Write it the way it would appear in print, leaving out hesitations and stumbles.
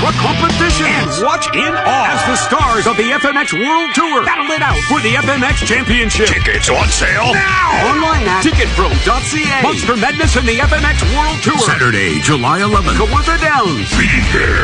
truck competitions. And watch in awe as the stars of the FMX World Tour battle it out for the FMX Championship. Tickets on sale now. Online at ticketpro.ca. Monster Madness and the FMX World Tour. Saturday, July 11th. Kawartha Downs. Be there.